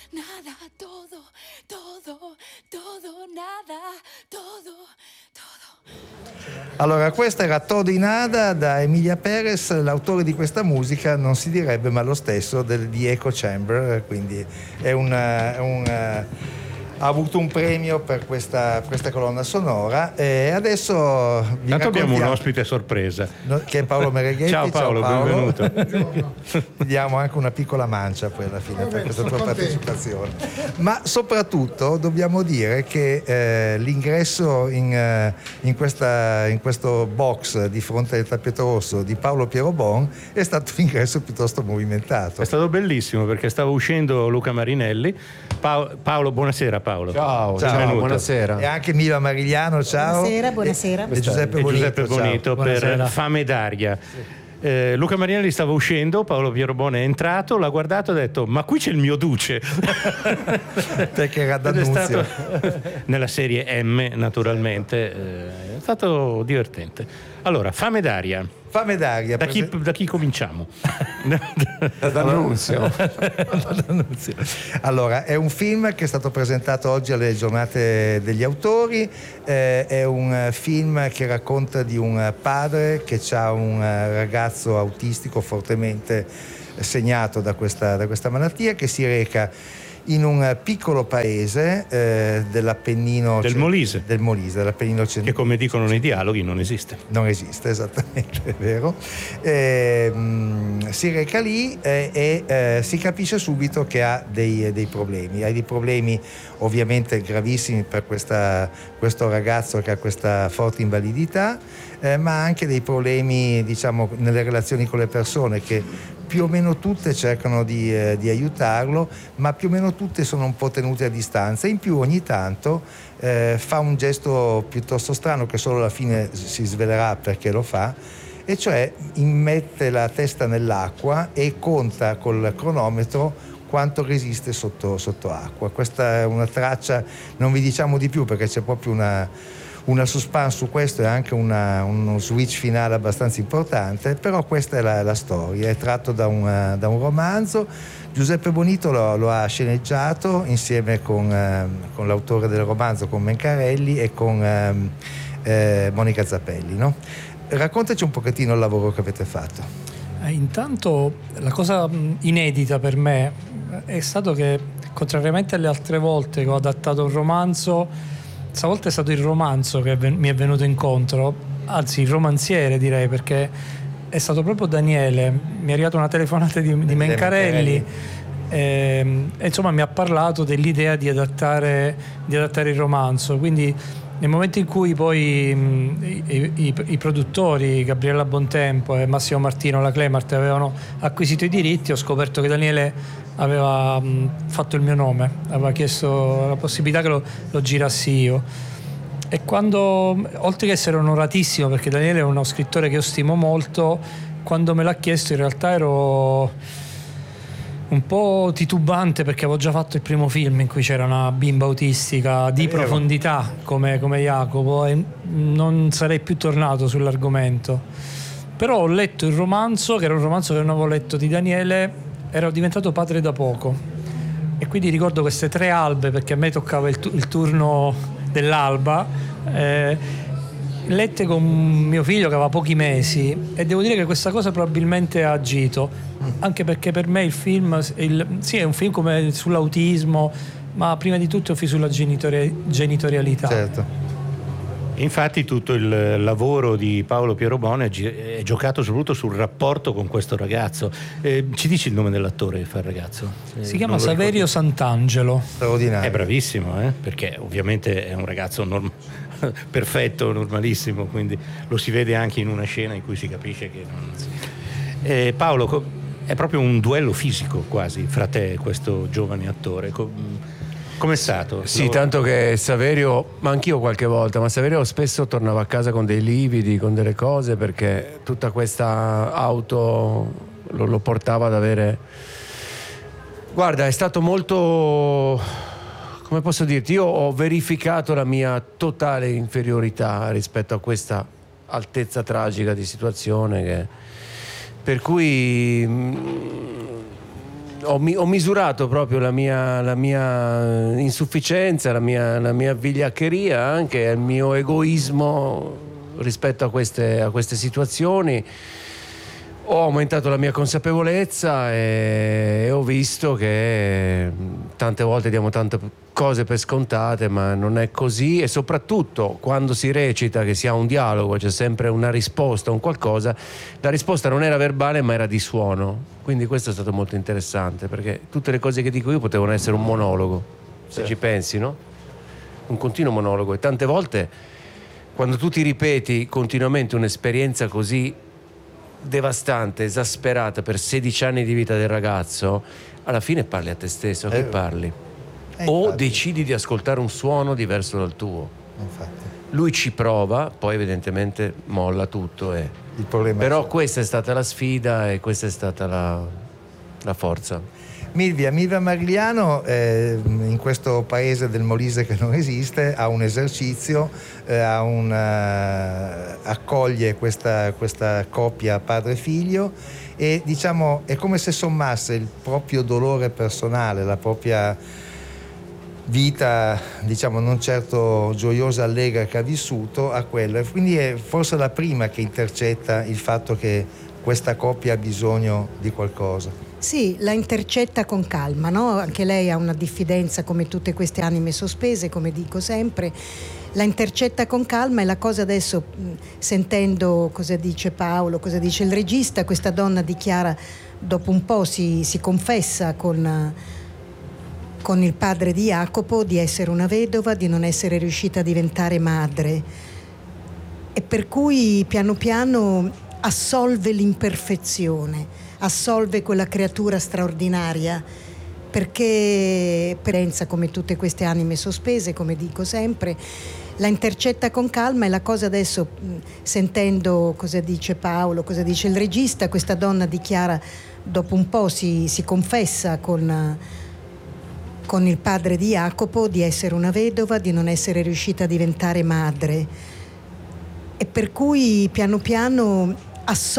nada, todo, nada, todo. Allora, questa era Todo y Nada da Emilia Perez. L'autore di questa musica non si direbbe, ma lo stesso di Echo Chamber, quindi ha avuto un premio per questa colonna sonora. E adesso vi Tanto abbiamo un raccontiamo ospite sorpresa, che è Paolo Mereghetti. Ciao Paolo, benvenuto. Ti diamo anche una piccola mancia poi alla fine per questa tua partecipazione. Ma soprattutto dobbiamo dire che l'ingresso in questo box di fronte al tappeto rosso di Paolo Pierobon è stato un ingresso piuttosto movimentato. È stato bellissimo perché stava uscendo Luca Marinelli. Paolo, buonasera Paolo. Ciao, buonasera. E anche Mila Marigliano, ciao. Buonasera. E Giuseppe Bonito per Fame d'aria. Luca Marinelli stava uscendo, Paolo Pierobon è entrato, l'ha guardato e ha detto: ma qui c'è il mio duce. Perché era D'Annunzio. Nella serie M, naturalmente. È stato divertente. Allora, Fame d'aria. Da chi cominciamo? D'Annunzio. Allora, è un film che è stato presentato oggi alle giornate degli autori. È un film che racconta di un padre che ha un ragazzo autistico fortemente segnato da questa malattia, che si reca in un piccolo paese dell'Appennino Molise, dell'Appennino centrale, che come dicono nei dialoghi non esiste, esattamente, è vero. Si reca lì e si capisce subito che ha dei problemi ovviamente gravissimi per questo ragazzo che ha questa forte invalidità, ma anche dei problemi, diciamo, nelle relazioni con le persone, che più o meno tutte cercano di aiutarlo, ma più o meno tutte sono un po' tenute a distanza. In più ogni tanto fa un gesto piuttosto strano, che solo alla fine si svelerà perché lo fa, e cioè immette la testa nell'acqua e conta col cronometro quanto resiste sotto acqua. Questa è una traccia, non vi diciamo di più perché c'è proprio una suspense su questo e anche uno switch finale abbastanza importante, però questa è la storia, è tratto da un romanzo. Giuseppe Bonito lo ha sceneggiato insieme con l'autore del romanzo, con Mencarelli e con Monica Zappelli, no? Raccontaci un pochettino il lavoro che avete fatto. Intanto la cosa inedita per me è stato che, contrariamente alle altre volte che ho adattato un romanzo, stavolta è stato il romanzo che mi è venuto incontro, anzi il romanziere direi, perché è stato proprio Daniele. Mi è arrivata una telefonata di Mencarelli e insomma mi ha parlato dell'idea di adattare il romanzo. Quindi nel momento in cui poi i produttori Gabriella Bontempo e Massimo Martino, la Clemart, avevano acquisito i diritti, ho scoperto che Daniele aveva fatto il mio nome, aveva chiesto la possibilità che lo girassi io. E quando, oltre che essere onoratissimo, perché Daniele è uno scrittore che io stimo molto, quando me l'ha chiesto in realtà ero un po' titubante, perché avevo già fatto il primo film in cui c'era una bimba autistica di profondità come Jacopo, e non sarei più tornato sull'argomento. Però ho letto il romanzo, che era un romanzo che non avevo letto di Daniele, ero diventato padre da poco e quindi ricordo queste 3 albe, perché a me toccava il turno dell'alba, lette con mio figlio che aveva pochi mesi, e devo dire che questa cosa probabilmente ha agito, anche perché per me il film sì, è un film come sull'autismo, ma prima di tutto è un film sulla genitorialità. Certo. Infatti tutto il lavoro di Paolo Pierobon è giocato soprattutto sul rapporto con questo ragazzo. Ci dici il nome dell'attore che fa il ragazzo? Si chiama Saverio Sant'Angelo. Straordinario. È bravissimo, perché ovviamente è un ragazzo perfetto, normalissimo, quindi lo si vede anche in una scena in cui si capisce che non... Paolo, è proprio un duello fisico quasi fra te e questo giovane attore. Com'è stato? Sì, tanto che Saverio, ma anch'io qualche volta, ma Saverio spesso tornava a casa con dei lividi, con delle cose, perché tutta questa auto lo portava ad avere... Guarda, è stato molto... come posso dirti? Io ho verificato la mia totale inferiorità rispetto a questa altezza tragica di situazione, per cui ho misurato proprio la mia insufficienza, la mia vigliaccheria, anche il mio egoismo rispetto a queste situazioni. Ho aumentato la mia consapevolezza e ho visto che tante volte diamo tante cose per scontate, ma non è così, e soprattutto quando si recita che si ha un dialogo, c'è sempre una risposta, un qualcosa. La risposta non era verbale ma era di suono, quindi questo è stato molto interessante, perché tutte le cose che dico io potevano essere un monologo, se ci pensi, no? Un continuo monologo, e tante volte quando tu ti ripeti continuamente un'esperienza così devastante, esasperata per 16 anni di vita del ragazzo, alla fine parli a te stesso, a chi parli? O infatti. decidi di ascoltare un suono diverso dal tuo. Infatti. Lui ci prova, poi evidentemente molla tutto. Il problema Però c'è. questa è stata la sfida e questa è stata la forza. Milvia Marigliano, in questo paese del Molise che non esiste, ha un esercizio, accoglie questa coppia padre-figlio, e diciamo è come se sommasse il proprio dolore personale, la propria vita, diciamo non certo gioiosa, allegra che ha vissuto, a quello, e quindi è forse la prima che intercetta il fatto che questa coppia ha bisogno di qualcosa. Sì, la intercetta con calma, no? Anche lei ha una diffidenza come tutte queste anime sospese, come dico sempre. La intercetta con calma, e la cosa adesso, sentendo cosa dice Paolo, cosa dice il regista, questa donna dichiara, dopo un po' si confessa con il padre di Jacopo di essere una vedova, di non essere riuscita a diventare madre, e per cui piano piano assolve l'imperfezione, assolve quella creatura straordinaria, perché pensa, come tutte queste anime sospese, come dico sempre, la intercetta con calma, e la cosa adesso, sentendo cosa dice Paolo, cosa dice il regista, questa donna dichiara, dopo un po' si confessa con il padre di Jacopo di essere una vedova, di non essere riuscita a diventare madre, e per cui piano piano assolve